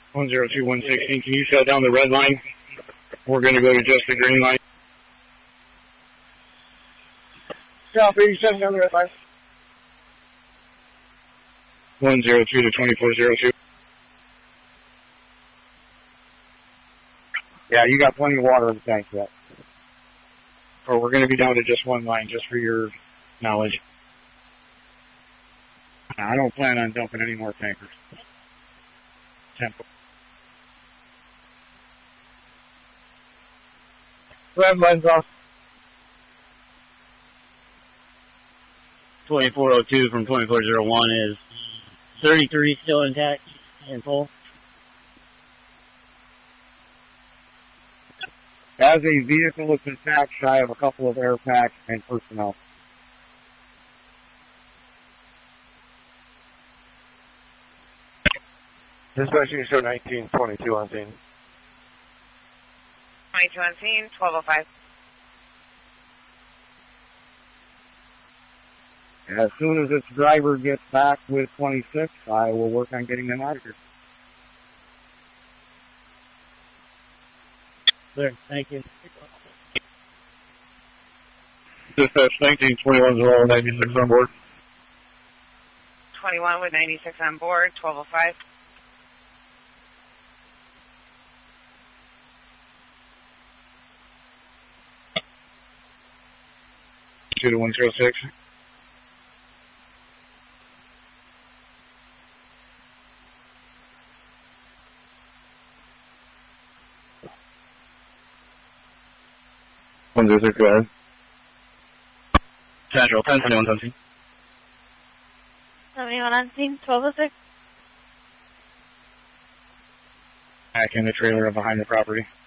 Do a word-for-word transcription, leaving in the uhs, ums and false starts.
one zero two one sixteen, can you shut down the red line? We're going to go to just the green line. South eighty-seven down the red line. one zero two to twenty-four zero two. Yeah, you got plenty of water in the tank for that. Or we're going to be down to just one line, just for your knowledge. I don't plan on dumping any more tankers. Tempo. Red line's off. twenty-four oh two from twenty-four oh one is thirty-three still intact and full. As a vehicle, it's intact, shy of a couple of air packs and personnel. Dispatch, you show nineteen twenty-two on scene. twenty-two on scene, twelve oh five. As soon as its driver gets back with twenty-six, I will work on getting them out of here. Clear. Thank you. Dispatch nineteen twenty-one is all ninety-six on board. twenty-one with ninety-six on board, twelve oh five. two to one zero six. one zero six, go ahead. Central, ten twenty-one on scene. seventy-one on scene, twelve oh six. Back in the trailer behind the property.